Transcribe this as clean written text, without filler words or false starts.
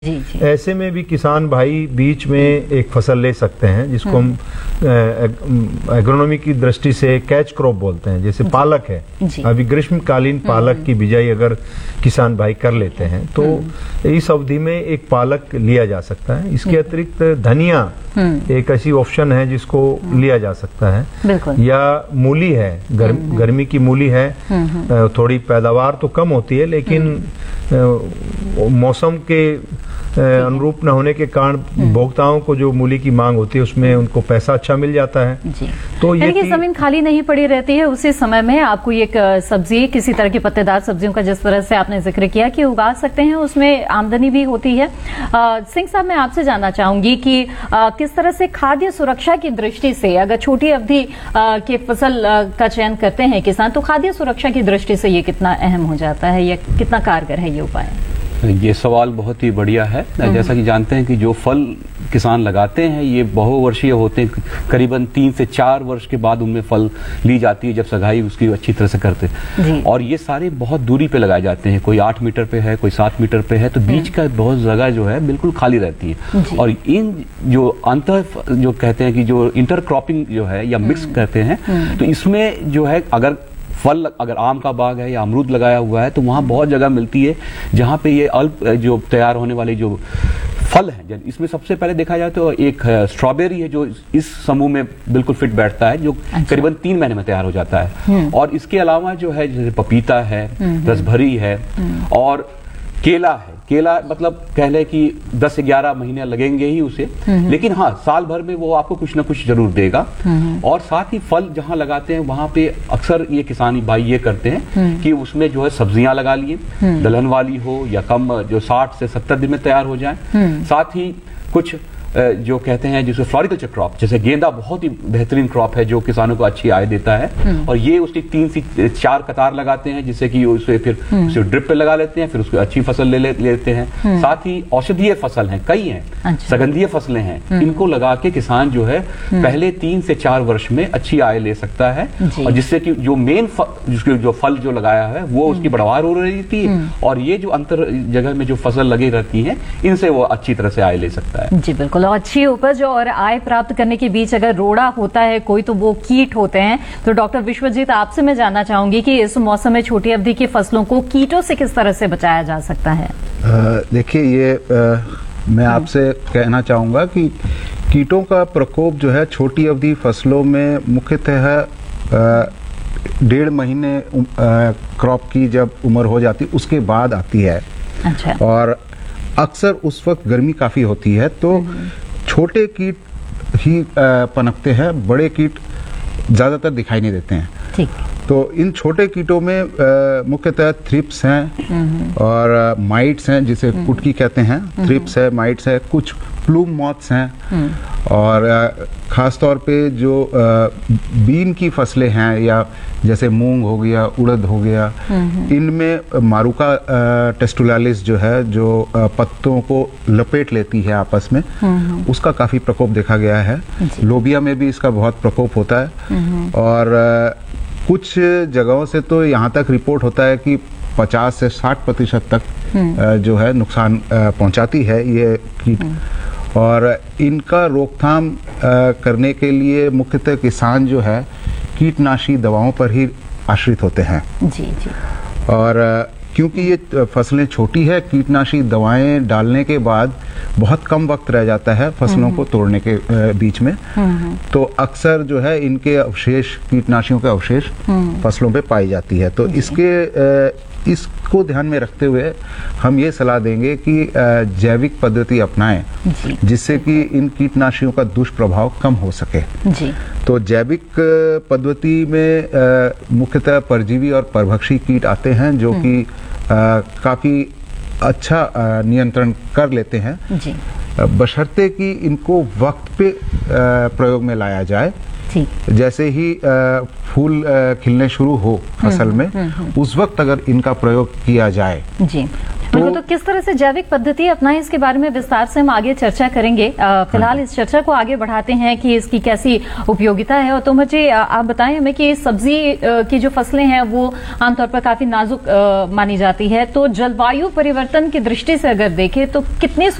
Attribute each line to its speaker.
Speaker 1: जी जी।
Speaker 2: ऐसे में भी किसान भाई बीच में एक फसल ले सकते हैं जिसको हम एग्रोनॉमी की दृष्टि से कैच क्रॉप बोलते हैं। जैसे पालक है, अभी ग्रीष्मकालीन पालक की बिजाई अगर किसान भाई कर लेते हैं तो इस अवधि में एक पालक लिया जा सकता है। इसके अतिरिक्त धनिया एक ऐसी ऑप्शन है जिसको लिया जा सकता है, या मूली है, गर्मी की मूली है। थोड़ी पैदावार तो कम होती है लेकिन मौसम के अनुरूप न होने के कारण भोक्ताओं को जो मूली की मांग होती है उसमें उनको पैसा अच्छा मिल जाता है
Speaker 1: जी।
Speaker 2: तो ये
Speaker 1: जमीन खाली नहीं पड़ी रहती है, उसी समय में आपको एक सब्जी, किसी तरह की पत्तेदार सब्जियों का जिस तरह से आपने जिक्र किया कि उगा सकते हैं, उसमें आमदनी भी होती है। सिंह साहब, मैं आपसे जानना चाहूंगी कि किस तरह से खाद्य सुरक्षा की दृष्टि से अगर छोटी अवधि के फसल का चयन करते हैं किसान, तो खाद्य सुरक्षा की दृष्टि से ये कितना अहम हो जाता है या कितना कारगर है ये उपाय?
Speaker 3: ये सवाल बहुत ही बढ़िया है। जैसा कि जानते हैं कि जो फल किसान लगाते हैं ये बहुवर्षीय होते हैं, करीबन 3 से 4 वर्ष के बाद उनमें फल ली जाती है जब सगाई उसकी अच्छी तरह से करते हैं। और ये सारे बहुत दूरी पे लगाए जाते हैं, कोई 8 मीटर पे है, कोई 7 मीटर पे है, तो बीच का बहुत जगह जो है बिल्कुल खाली रहती है। और इन जो अंतर जो कहते हैं कि जो इंटरक्रॉपिंग जो है या मिक्स करते हैं, तो इसमें जो है अगर आम का बाग है या अमरूद लगाया हुआ है तो वहां बहुत जगह मिलती है जहां पे ये अल्प जो तैयार होने वाले जो फल हैं। इसमें सबसे पहले देखा जाए तो एक स्ट्रॉबेरी है जो इस समूह में बिल्कुल फिट बैठता है, जो करीबन 3 महीने में तैयार हो जाता है। और इसके अलावा जो है जैसे पपीता है, रसभरी है और केला है। केला मतलब कह ले कि 10 से 11 महीने लगेंगे ही उसे, लेकिन हाँ साल भर में वो आपको कुछ ना कुछ जरूर देगा। और साथ ही फल जहाँ लगाते हैं वहां पे अक्सर ये किसानी भाई ये करते हैं कि उसमें जो है सब्जियां लगा लिए, दलहन वाली हो या कम, जो 60 से 70 दिन में तैयार हो जाए। साथ ही कुछ जो कहते हैं जिसे फ्लोरिकल्चर क्रॉप, जैसे गेंदा बहुत ही बेहतरीन क्रॉप है जो किसानों को अच्छी आय देता है। और ये उसकी 3 से 4 कतार लगाते हैं जिससे कि उसे फिर उसे ड्रिप पे लगा लेते हैं, फिर उसको अच्छी फसल लेते हैं। साथ ही औषधीय फसल हैं, कई हैं, सगंधीय फसलें हैं, इनको लगा के किसान जो है पहले 3 से 4 वर्ष में अच्छी आय ले सकता है। और जिससे कि जो मेन जो फल जो लगाया है वो उसकी बढ़वार हो रही थी, और ये जो अंतर जगह में जो फसल लगी रहती है इनसे वो अच्छी तरह से आय ले सकता है।
Speaker 1: जी बिल्कुल। अच्छी उपज और आय प्राप्त करने के बीच अगर रोड़ा होता है कोई, तो वो कीट होते हैं। तो डॉक्टर विश्वजीत, आपसे मैं जानना चाहूंगी कि इस मौसम में छोटी अवधि की फसलों को कीटों से किस तरह से बचाया जा सकता है?
Speaker 4: देखिए, ये मैं आपसे कहना चाहूंगा कि कीटों का प्रकोप जो है छोटी अवधि फसलों में मुख्यतः 1.5 महीने क्रॉप की जब उम्र हो जाती है उसके बाद आती है।
Speaker 1: अच्छा।
Speaker 4: और अक्सर उस वक्त गर्मी काफी होती है तो छोटे कीट ही पनपते हैं, बड़े कीट ज्यादातर दिखाई नहीं देते हैं।
Speaker 1: ठीक।
Speaker 4: तो इन छोटे कीटों में मुख्यतः थ्रिप्स हैं और माइट्स हैं, जिसे कुटकी कहते हैं। थ्रिप्स है, माइट्स है, कुछ प्लूम मॉथ्स हैं, और खास तौर पे जो बीन की फसलें हैं या जैसे मूंग हो गया, उड़द हो गया, इनमें मारुका टेस्टुलालिस जो है, जो पत्तों को लपेट लेती है आपस में, उसका काफी प्रकोप देखा गया है। लोबिया में भी इसका बहुत प्रकोप होता है। और कुछ जगहों से तो यहाँ तक रिपोर्ट होता है कि 50 से 60% तक जो है नुकसान पहुंचाती है ये कीट। और इनका रोकथाम करने के लिए मुख्यतः किसान जो है कीटनाशी दवाओं पर ही आश्रित होते हैं।
Speaker 1: जी जी।
Speaker 4: और क्योंकि ये फसलें छोटी है, कीटनाशी दवाएं डालने के बाद बहुत कम वक्त रह जाता है फसलों को तोड़ने के बीच में, तो अक्सर जो है इनके अवशेष, कीटनाशियों के अवशेष फसलों पे पाई जाती है। तो इसको ध्यान में रखते हुए हम ये सलाह देंगे कि जैविक पद्धति अपनाएं, जिससे कि इन कीटनाशियों का दुष्प्रभाव कम हो सके।
Speaker 1: जी।
Speaker 4: तो जैविक पद्धति में मुख्यतः परजीवी और परभक्षी कीट आते हैं जो कि काफी अच्छा नियंत्रण कर लेते हैं,
Speaker 1: जी।
Speaker 4: बशर्ते कि इनको वक्त पे प्रयोग में लाया जाए। जैसे ही फूल खिलने शुरू हो फसल में, उस वक्त अगर इनका प्रयोग किया जाए।
Speaker 1: जी। तो किस तरह से जैविक पद्धति अपनाएं, इसके बारे में विस्तार से हम आगे चर्चा करेंगे। फिलहाल इस चर्चा को आगे बढ़ाते हैं कि इसकी कैसी उपयोगिता है। और तो मुझे आप बताएं हमें कि सब्जी की जो फसलें हैं वो आमतौर पर काफी नाजुक मानी जाती है, तो जलवायु परिवर्तन की दृष्टि से अगर देखें तो कितनी